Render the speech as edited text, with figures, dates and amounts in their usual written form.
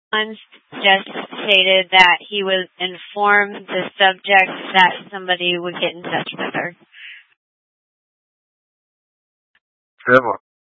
Once just stated that he would inform the subject that somebody would get in touch with her. Trevor.